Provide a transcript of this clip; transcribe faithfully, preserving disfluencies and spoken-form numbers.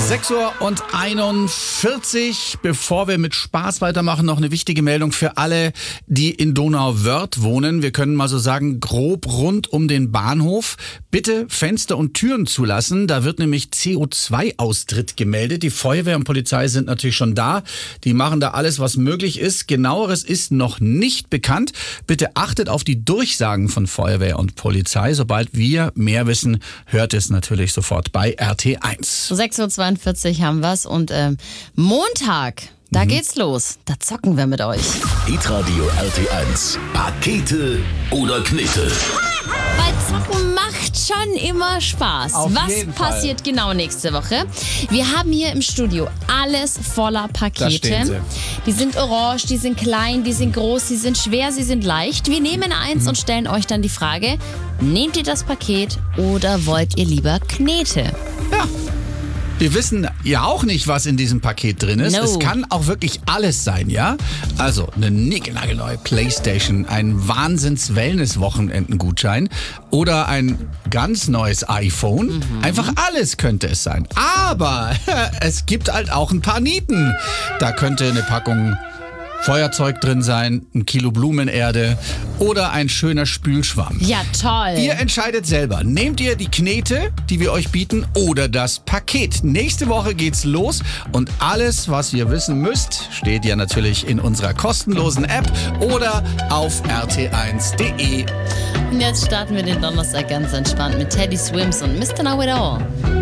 sechs Uhr und einundvierzig. Bevor wir mit Spaß weitermachen, noch eine wichtige Meldung für alle, die in Donauwörth wohnen. Wir können mal so sagen, grob rund um den Bahnhof. Bitte Fenster und Türen zulassen. Da wird nämlich C O zwei Austritt gemeldet. Die Feuerwehr und Polizei sind natürlich schon da. Die machen da alles, was möglich ist. Genaueres ist noch nicht bekannt. Bitte achtet auf die Durchsagen von Feuerwehr und Polizei. Sobald wir mehr wissen, hört es natürlich sofort bei R T eins. sechs Uhr zweiundvierzig haben wir's und ähm, Montag, da Mhm. geht's los. Da zocken wir mit euch. Hitradio R T eins. Pakete oder Knete? Weil Zocken macht schon immer Spaß. Auf Was jeden Fall. passiert genau nächste Woche? Wir haben hier im Studio alles voller Da stehen Pakete. sie. Die sind orange, die sind klein, die sind groß, die sind schwer, sie sind leicht. Wir nehmen eins Mhm. und stellen euch dann die Frage, nehmt ihr das Paket oder wollt ihr lieber Knete? Ja. Wir wissen ja auch nicht, was in diesem Paket drin ist. No. Es kann auch wirklich alles sein, ja? Also eine niegelnagelneue Playstation, ein Wahnsinns-Wellness-Wochenenden-Gutschein oder ein ganz neues iPhone. Einfach alles könnte es sein. Aber es gibt halt auch ein paar Nieten. Da könnte eine Packung Feuerzeug drin sein, ein Kilo Blumenerde oder ein schöner Spülschwamm. Ja, toll. Ihr entscheidet selber. Nehmt ihr die Knete, die wir euch bieten, oder das Paket? Nächste Woche geht's los und alles, was ihr wissen müsst, steht ja natürlich in unserer kostenlosen App oder auf r t eins punkt de. Und jetzt starten wir den Donnerstag ganz entspannt mit Teddy Swims und Mister Know It All.